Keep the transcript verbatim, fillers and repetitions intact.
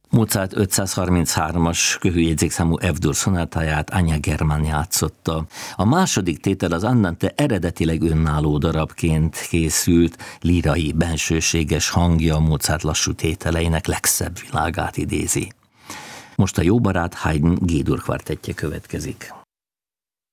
Mozart ötszázharminchárom-as kőjegyzékszámú F-dur szonátáját Anya German játszotta. A második tétel az Andante eredetileg önálló darabként készült, lírai, bensőséges hangja Mozart lassú tételeinek legszebb világát idézi. Most a jó barát Haydn G-dur kvartettje következik.